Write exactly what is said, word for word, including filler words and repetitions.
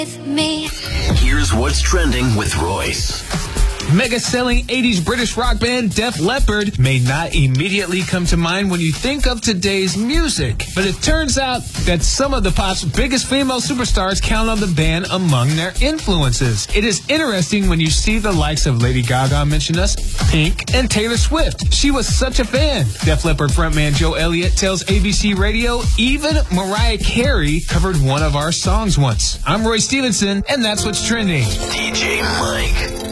with me. Here's what's trending with Royce. Mega-selling eighties British rock band Def Leppard may not immediately come to mind when you think of today's music. But it turns out that some of the pop's biggest female superstars count on the band among their influences. It is interesting when you see the likes of Lady Gaga mention us, Pink, and Taylor Swift. She was such a fan. Def Leppard frontman Joe Elliott tells A B C Radio, even Mariah Carey covered one of our songs once. I'm Roy Stevenson, and that's what's trending. D J Mike.